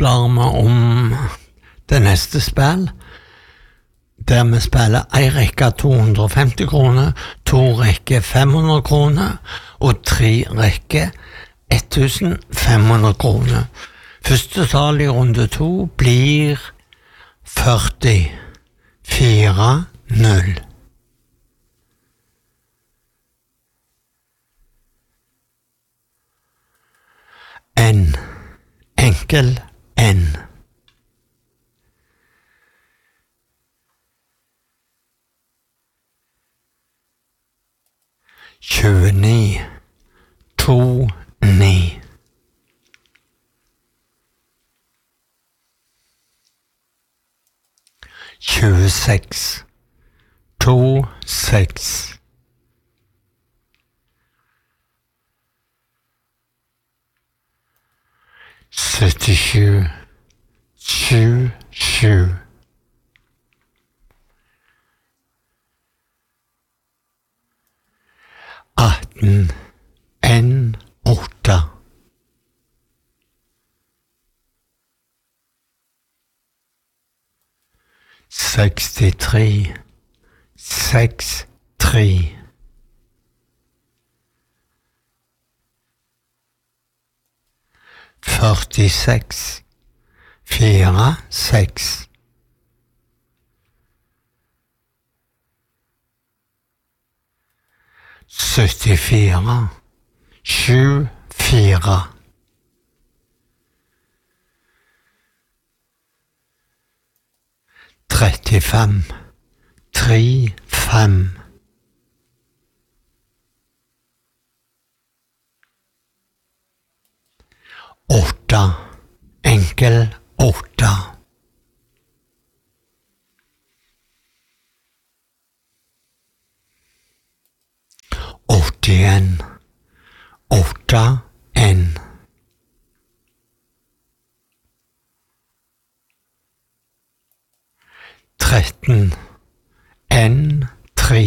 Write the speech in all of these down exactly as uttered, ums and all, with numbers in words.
spør vi om det neste spill, der vi spiller en rekke to hundre og femti kroner, to rekke fem hundre kroner, og tre rekke femten hundre kroner. Første tall i runde to blir førtifire null. N. Enkel N. tjueni, to, ni. tjueseks, to, seks. syttisju, sju, sju. atten, en, åtte. sekstitre, seks, tre. førtiseks, fire, seks. syttifire, sju, fire. trettifem, tre, fem. åtte, enkel åtte. åttien, åtte, en. tretten, en, tre.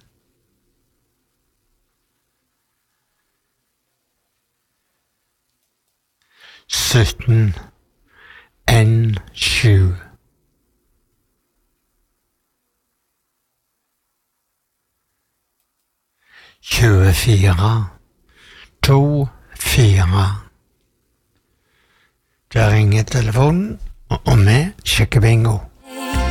sytten, en, sju. tjuefire, to, fire. Der ringer telefonen, og vi sjekker bingo.